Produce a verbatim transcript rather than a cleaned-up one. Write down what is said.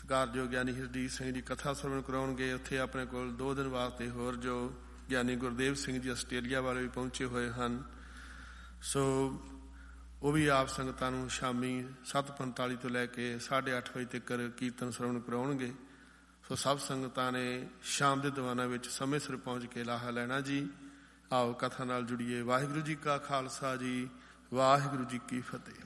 ਸਤਿਕਾਰਯੋਗ ਗਿਆਨੀ ਹਰਜੀਤ ਸਿੰਘ ਜੀ ਕਥਾ ਸਰਵਣ ਕਰਾਉਣਗੇ। ਉੱਥੇ ਆਪਣੇ ਕੋਲ ਦੋ ਦਿਨ ਵਾਸਤੇ ਹੋਰ ਜੋ ਗਿਆਨੀ ਗੁਰਦੇਵ ਸਿੰਘ ਜੀ ਆਸਟ੍ਰੇਲੀਆ ਵਾਲੇ ਵੀ ਪਹੁੰਚੇ ਹੋਏ ਹਨ, ਸੋ ਉਹ ਵੀ ਆਪ ਸੰਗਤਾਂ ਨੂੰ ਸ਼ਾਮੀ ਸੱਤ ਪੰਤਾਲੀ ਤੋਂ ਲੈ ਕੇ ਸਾਢੇ ਅੱਠ ਵਜੇ ਤੱਕ ਕੀਰਤਨ ਸਰਵਣ ਕਰਾਉਣਗੇ। ਸੋ ਸਭ ਸੰਗਤਾਂ ਨੇ ਸ਼ਾਮ ਦੇ ਦੀਵਾਨਾਂ ਵਿੱਚ ਸਮੇਂ ਸਿਰ ਪਹੁੰਚ ਕੇ ਲਾਹਾ ਲੈਣਾ ਜੀ। ਆਓ ਕਥਾ ਨਾਲ ਜੁੜੀਏ। ਵਾਹਿਗੁਰੂ ਜੀ ਕਾ ਖਾਲਸਾ ਜੀ, ਵਾਹਿਗੁਰੂ ਜੀ ਕੀ ਫਤਿਹ।